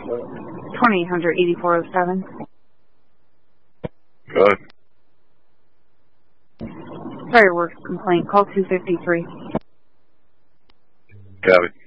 2800-8407. Go ahead. Fireworks complaint. Call 253. Copy.